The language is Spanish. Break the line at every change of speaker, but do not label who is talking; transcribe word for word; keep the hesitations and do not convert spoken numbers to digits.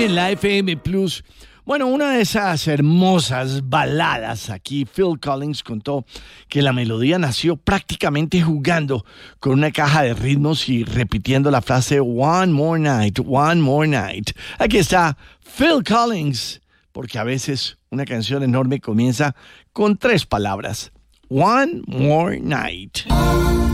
en la F M Plus. Bueno, una de esas hermosas baladas aquí, Phil Collins contó que la melodía nació prácticamente jugando con una caja de ritmos y repitiendo la frase One More Night, One More Night. Aquí está Phil Collins, porque a veces una canción enorme comienza con tres palabras. One More Night.